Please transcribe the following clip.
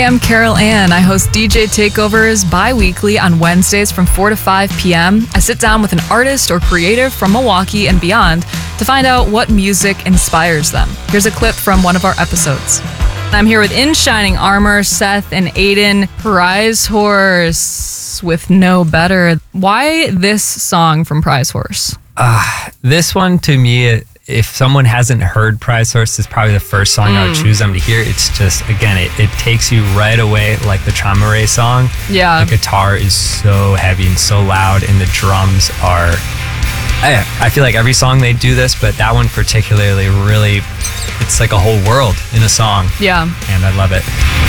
I'm Carol Ann. I host DJ Takeovers bi-weekly on Wednesdays from 4 to 5 p.m. I sit down with an artist or creative from Milwaukee and beyond to find out what music inspires them. Here's a clip from one of our episodes. I'm here with In Shining Armor, Seth and Aiden, Prize Horse with No Better. Why this song from Prize Horse? This one, to me, if someone hasn't heard Prize Horse, is probably the first song I would choose them to hear. It's just, again, it takes you right away, like the Trauma Ray song. Yeah. The guitar is so heavy and so loud, and the drums are... I feel like every song they do this, but that one particularly really, it's like a whole world in a song. Yeah. And I love it.